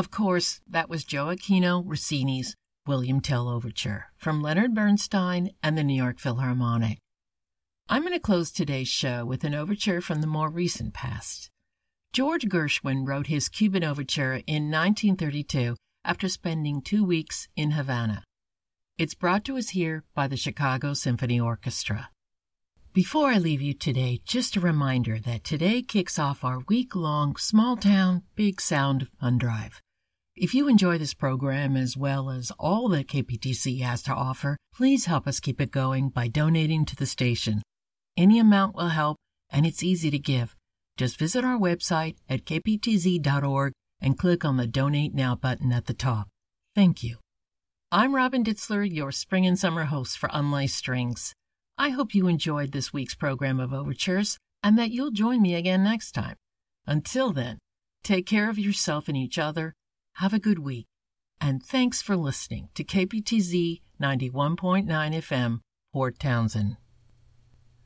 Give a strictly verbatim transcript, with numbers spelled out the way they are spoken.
Of course, that was Gioacchino Rossini's William Tell Overture from Leonard Bernstein and the New York Philharmonic. I'm going to close today's show with an overture from the more recent past. George Gershwin wrote his Cuban Overture in nineteen thirty-two after spending two weeks in Havana. It's brought to us here by the Chicago Symphony Orchestra. Before I leave you today, just a reminder that today kicks off our week-long Small Town, Big Sound Fun Drive. If you enjoy this program as well as all that K P T C has to offer, please help us keep it going by donating to the station. Any amount will help, and it's easy to give. Just visit our website at k p t z dot org and click on the Donate Now button at the top. Thank you. I'm Robin Ditzler, your spring and summer host for Unlaced Strings. I hope you enjoyed this week's program of overtures and that you'll join me again next time. Until then, take care of yourself and each other. Have a good week. And thanks for listening to K P T Z ninety-one point nine F M, Port Townsend.